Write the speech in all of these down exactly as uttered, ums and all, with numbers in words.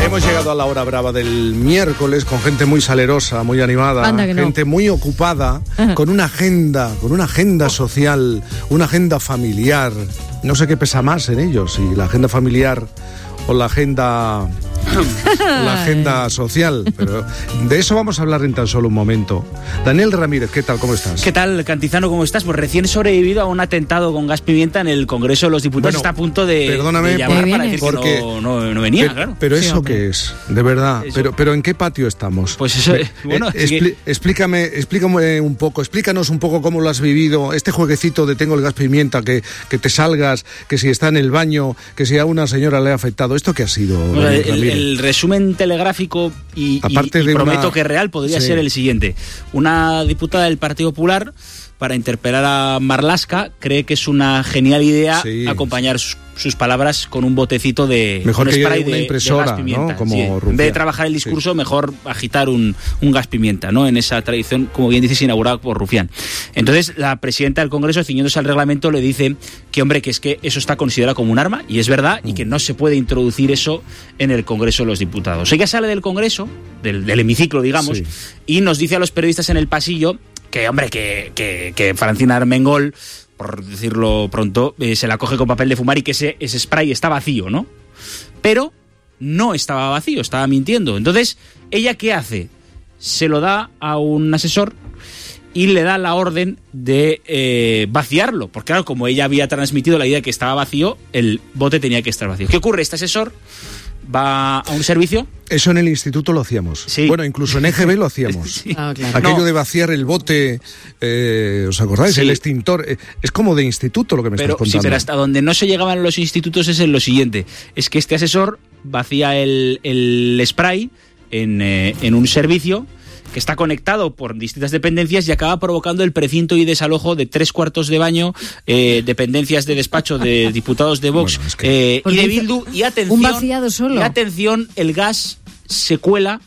hemos llegado a la hora brava del miércoles con gente muy salerosa, muy animada, gente no. muy ocupada, con una agenda, con una agenda social, una agenda familiar. No sé qué pesa más en ellos, si la agenda familiar o la agenda... la agenda social, pero de eso vamos a hablar en tan solo un momento. Daniel Ramírez, ¿qué tal? ¿Cómo estás? ¿Qué tal, Cantizano? ¿Cómo estás? Pues recién sobrevivido a un atentado con gas pimienta en el Congreso de los Diputados. Bueno, está a punto de, perdóname, de llamar para decir porque, que no, no, no venía, pero, claro. Pero sí, ¿eso hombre. qué es? De verdad. Pero, pero ¿en qué patio estamos? Pues eso, Me, bueno... Eh, expli- que... explícame, explícame un poco, explícanos un poco cómo lo has vivido, este jueguecito de tengo el gas pimienta, que, que te salgas, que si está en el baño, que si a una señora le ha afectado. ¿Esto qué ha sido? Bueno, el, el resumen telegráfico y, y, y prometo una... que real podría sí. ser el siguiente. Una diputada del Partido Popular, para interpelar a Marlaska, cree que es una genial idea sí. acompañar sus, sus palabras con un botecito de mejor un que spray una de, impresora, de gas pimienta. ¿no? Como sí. En vez de trabajar el discurso, sí. mejor agitar un, un gas pimienta, ¿no? En esa tradición, como bien dices, inaugurada por Rufián. Entonces, la presidenta del Congreso, ciñéndose al reglamento, le dice que, hombre, que es que eso está considerado como un arma, y es verdad, mm. y que no se puede introducir eso en el Congreso de los Diputados. Ella sale del Congreso, del, del hemiciclo, digamos, sí. y nos dice a los periodistas en el pasillo que, hombre, que, que, que Francina Armengol, por decirlo pronto, eh, se la coge con papel de fumar y que ese, ese spray está vacío, ¿no? Pero no estaba vacío, estaba mintiendo. Entonces, ¿ella qué hace? Se lo da a un asesor y le da la orden de eh, vaciarlo. Porque claro, como ella había transmitido la idea de que estaba vacío, el bote tenía que estar vacío. ¿Qué ocurre? Este asesor va a un servicio... Eso en el instituto lo hacíamos. Sí. Bueno, incluso en E G B lo hacíamos. Sí. Ah, claro. Aquello no. de vaciar el bote, eh, ¿os acordáis? Sí. El extintor. Eh, es como de instituto lo que me pero, estás contando. Sí, pero hasta donde no se llegaban los institutos es en lo siguiente. Es que este asesor vacía el, el spray en, eh, en un servicio que está conectado por distintas dependencias y acaba provocando el precinto y desalojo de tres cuartos de baño, eh, dependencias de despacho de diputados de Vox bueno, es que... eh, y de Bildu, y atención, un vaciado solo. Y atención, el gas se cuela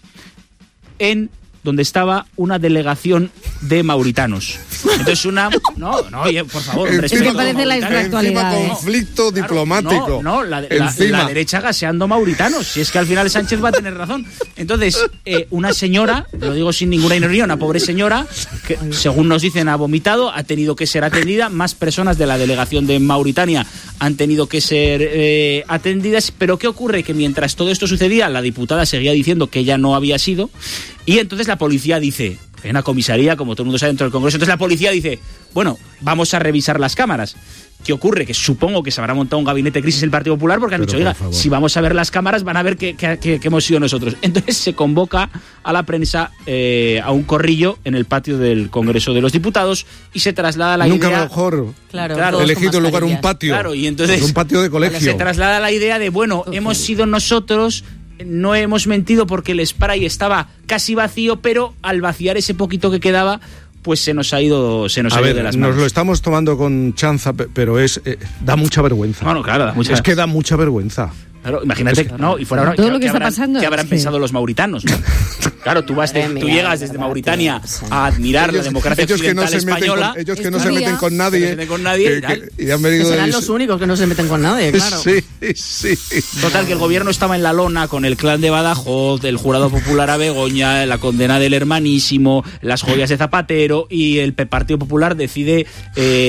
en donde estaba una delegación de mauritanos. Entonces una... No, no, oye, por favor. Es que parece la actualidad. Encima conflicto ¿eh? diplomático. No, no, la, la, la derecha gaseando mauritanos. Si es que al final Sánchez va a tener razón. Entonces, eh, una señora, lo digo sin ninguna ironía, una pobre señora, que según nos dicen ha vomitado, ha tenido que ser atendida. Más personas de la delegación de Mauritania han tenido que ser eh, atendidas. Pero ¿qué ocurre? Que mientras todo esto sucedía, la diputada seguía diciendo que ella no había sido. Y entonces la policía dice, en una comisaría, como todo el mundo sabe, dentro del Congreso, entonces la policía dice, bueno, vamos a revisar las cámaras. ¿Qué ocurre? Que supongo que se habrá montado un gabinete de crisis en el Partido Popular porque han Pero dicho, oiga, si vamos a ver las cámaras van a ver que, que, que, que hemos sido nosotros. Entonces se convoca a la prensa eh, a un corrillo en el patio del Congreso de los Diputados y se traslada la Nunca idea... Nunca mejor claro, claro, elegido en lugar un patio. Claro, y entonces un patio de colegio. Se traslada la idea de, bueno, okay. hemos sido nosotros... No hemos mentido porque el spray estaba casi vacío, pero al vaciar ese poquito que quedaba, pues se nos ha ido, se nos a ha ver, ido de las manos. Nos lo estamos tomando con chanza, pero es eh, da mucha vergüenza. Bueno, claro, da mucha... Es que da mucha vergüenza. Claro, imagínate, es, no, y fuera todo que, lo que, que está habrán, pasando. ¿Qué habrán sí. pensado los mauritanos? ¿No? Claro, tú vas, de, tú llegas desde Mauritania a admirar ellos, la democracia ellos occidental que no se española. Con, ellos que no se meten con nadie. No se meten con nadie. Que, que, y han venido serán de... los únicos que no se meten con nadie, claro. Sí, sí. Total, que el gobierno estaba en la lona con el clan de Badajoz, el jurado popular a Begoña, la condena del hermanísimo, las joyas de Zapatero, y el Partido Popular decide... Eh,